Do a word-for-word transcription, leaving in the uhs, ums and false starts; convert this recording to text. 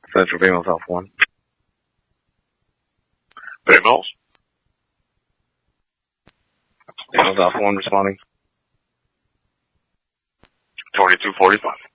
Central Female South one. Females? Female South one responding. twenty-two forty-five.